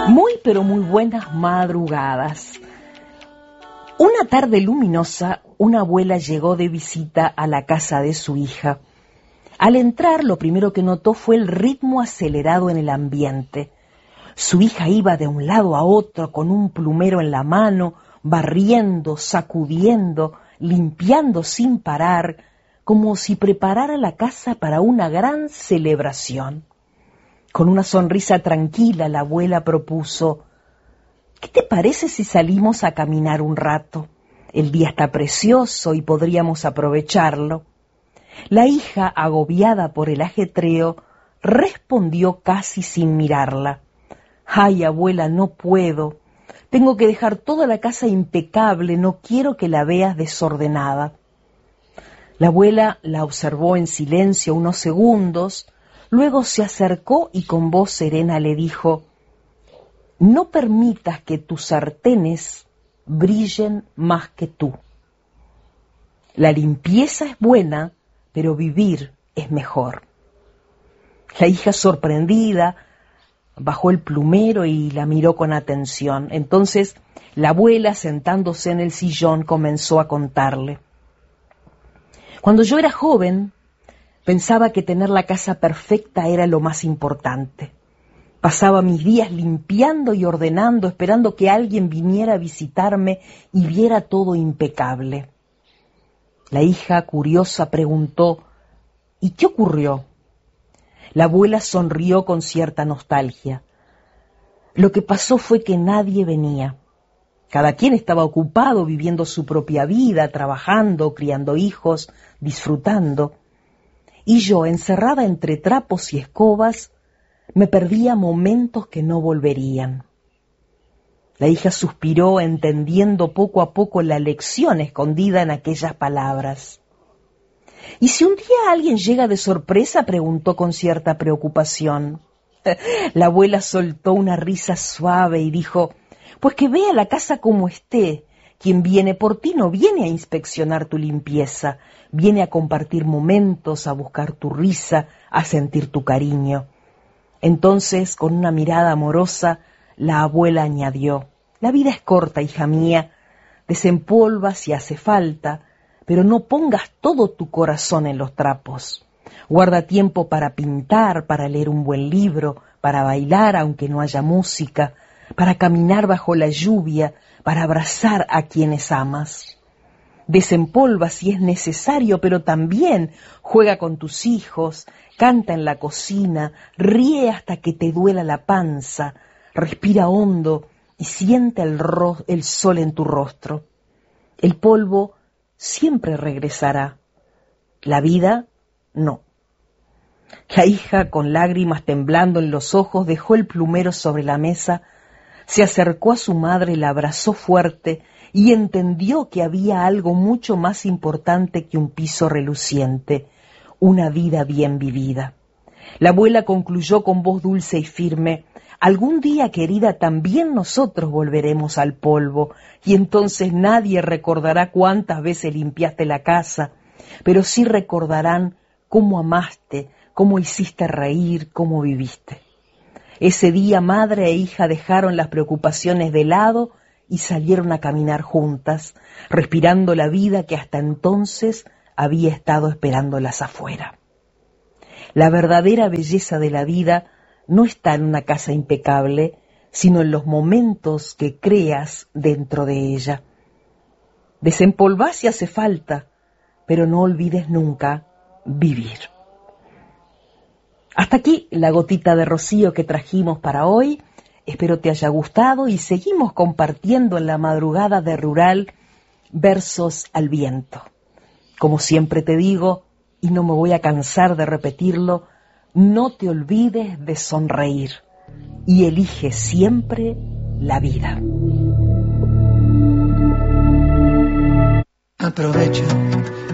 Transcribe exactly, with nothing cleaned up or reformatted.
Muy pero muy buenas madrugadas. Una tarde luminosa, una abuela llegó de visita a la casa de su hija. Al entrar, lo primero que notó fue el ritmo acelerado en el ambiente. Su hija iba de un lado a otro con un plumero en la mano, barriendo, sacudiendo, limpiando sin parar, como si preparara la casa para una gran celebración. Con una sonrisa tranquila, la abuela propuso: ¿qué te parece si salimos a caminar un rato? El día está precioso y podríamos aprovecharlo. La hija, agobiada por el ajetreo, respondió casi sin mirarla: «Ay, abuela, no puedo. Tengo que dejar toda la casa impecable, no quiero que la veas desordenada». La abuela la observó en silencio unos segundos, luego se acercó y con voz serena le dijo: «No permitas que tus sartenes brillen más que tú. La limpieza es buena, pero vivir es mejor». La hija, sorprendida, bajó el plumero y la miró con atención. Entonces la abuela, sentándose en el sillón, comenzó a contarle: «Cuando yo era joven, pensaba que tener la casa perfecta era lo más importante. Pasaba mis días limpiando y ordenando, esperando que alguien viniera a visitarme y viera todo impecable». La hija, curiosa, preguntó: «¿Y qué ocurrió?». La abuela sonrió con cierta nostalgia. «Lo que pasó fue que nadie venía. Cada quien estaba ocupado viviendo su propia vida, trabajando, criando hijos, disfrutando. Y yo, encerrada entre trapos y escobas, me perdía momentos que no volverían». La hija suspiró, entendiendo poco a poco la lección escondida en aquellas palabras. «¿Y si un día alguien llega de sorpresa?», preguntó con cierta preocupación. La abuela soltó una risa suave y dijo: «Pues que vea la casa como esté. Quien viene por ti no viene a inspeccionar tu limpieza, viene a compartir momentos, a buscar tu risa, a sentir tu cariño». Entonces, con una mirada amorosa, la abuela añadió: «La vida es corta, hija mía, desempolva si hace falta, pero no pongas todo tu corazón en los trapos. Guarda tiempo para pintar, para leer un buen libro, para bailar aunque no haya música, para caminar bajo la lluvia, para abrazar a quienes amas. Desempolva si es necesario, pero también juega con tus hijos, canta en la cocina, ríe hasta que te duela la panza, respira hondo y siente el, ro- el sol en tu rostro. El polvo siempre regresará, la vida no». La hija, con lágrimas temblando en los ojos, dejó el plumero sobre la mesa, se acercó a su madre, la abrazó fuerte y entendió que había algo mucho más importante que un piso reluciente, una vida bien vivida. La abuela concluyó con voz dulce y firme: «Algún día, querida, también nosotros volveremos al polvo, y entonces nadie recordará cuántas veces limpiaste la casa, pero sí recordarán cómo amaste, cómo hiciste reír, cómo viviste». Ese día madre e hija dejaron las preocupaciones de lado y salieron a caminar juntas, respirando la vida que hasta entonces había estado esperándolas afuera. La verdadera belleza de la vida no está en una casa impecable, sino en los momentos que creas dentro de ella. Desempolvá si hace falta, pero no olvides nunca vivir. Hasta aquí la gotita de rocío que trajimos para hoy. Espero te haya gustado y seguimos compartiendo en la madrugada de Rural versos al viento. Como siempre te digo, y no me voy a cansar de repetirlo, no te olvides de sonreír y elige siempre la vida. Aprovecha